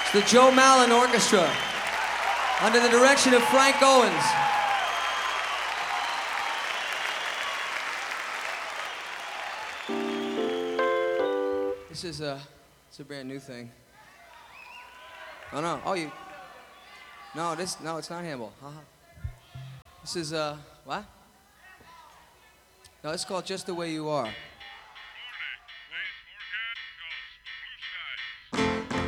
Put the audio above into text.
It's the Joe Mallon Orchestra, under the direction of Frank Owens. This is it's a brand new thing. Oh no! Oh you? No, no, it's not handball. This is what? No, it's called Just the Way You Are.